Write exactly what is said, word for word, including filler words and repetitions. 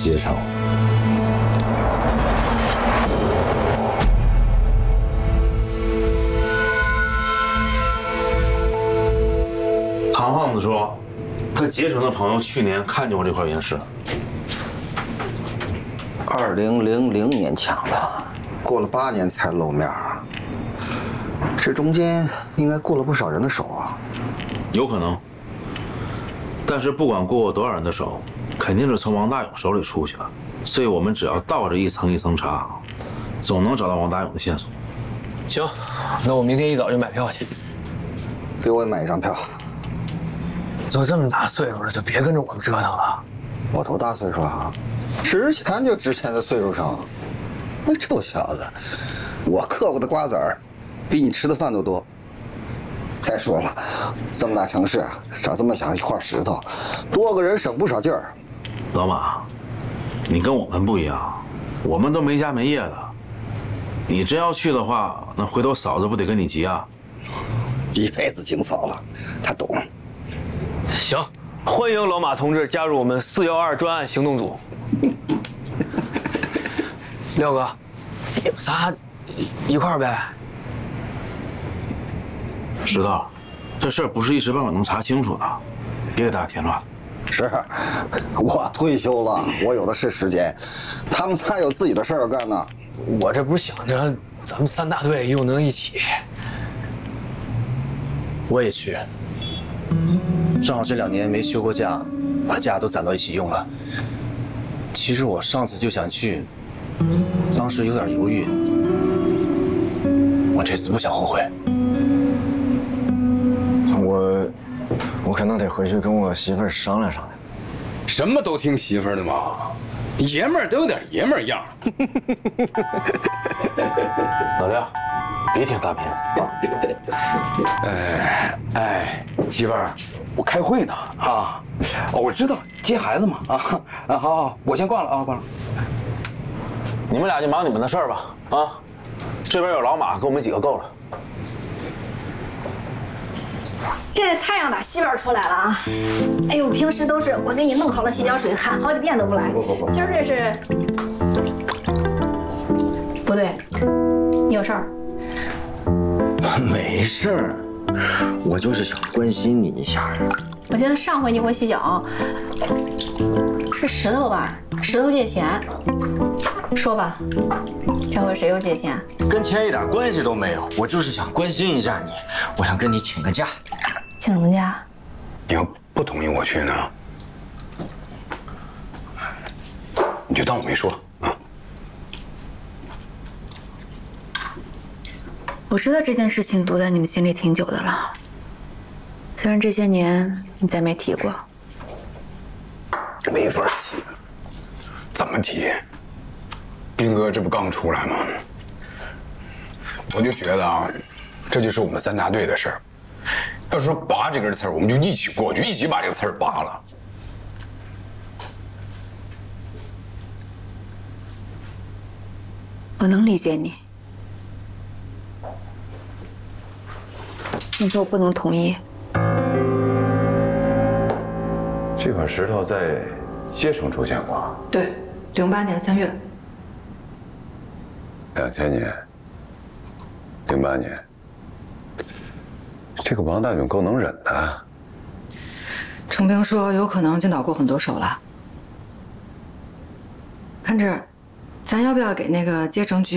阶层。 唐胖子说，他结成的朋友去年看见过这块原石。 二零零零年抢的，过了八年才露面，这中间应该过了不少人的手啊。 有可能，但是不管过过多少人的手，肯定是从王大勇手里出去了。所以我们只要倒着一层一层查，总能找到王大勇的线索。 行，那我明天一早就买票去。 给我也买一张票。 都这么大岁数了，就别跟着我们折腾了。 我多大岁数了？之前就之前的岁数上。那臭小子，我嗑过的瓜子儿，比你吃的饭都多。再说了，这么大城市长这么小一块石头，多个人省不少劲儿。 老马，你跟我们不一样，我们都没家没业的。你真要去的话，那回头嫂子不得跟你急啊？ 一辈子经嫂了，他懂。 行，欢迎老马同志加入我们四幺二专案行动组。廖哥，仨一块儿呗。 石头，这事儿不是一时半会儿能查清楚的，别给大家添乱。 是，我退休了，我有的是时间，他们仨有自己的事儿要干呢。 我这不是想着咱们三大队又能一起。 我也去，正好这两年没休过假，把假都攒到一起用了。其实我上次就想去，当时有点犹豫，我这次不想后悔。 我我可能得回去跟我媳妇儿商量商量。 什么都听媳妇儿的嘛，爷们儿都有点爷们儿样。 老廖，别听大偏啊！ 哎哎，媳妇儿，我开会呢啊！哦，我知道接孩子嘛啊啊！好好，我先挂了啊，挂了。 你们俩就忙你们的事儿吧啊！这边有老马，给我们几个够了。 这太阳打西边出来了啊！哎呦，平时都是我给你弄好了洗脚水，喊好几遍都不来。今儿这是不对，你有事儿？ 没事儿，我就是想关心你一下。 我记得上回你给我洗脚，是石头吧？石头借钱，说吧，这回谁又借钱？ 跟钱一点关系都没有，我就是想关心一下你，我想跟你请个假。 请什么假？ 你要不同意我去呢，你就当我没说啊。 我知道这件事情堵在你们心里挺久的了，虽然这些年你再没提过。 没法提，怎么提？斌哥这不刚出来吗？我就觉得啊，这就是我们三大队的事儿。要是说拔这根刺儿，我们就一起过去，一起把这个刺儿拔了。 我能理解你，你说我不能同意。 这块石头在街城出现过。 对，零八年三月。 两千年，零八年，这个王大勇够能忍的。 程兵说有可能就脑过很多手了。看这儿，咱要不要给那个街城局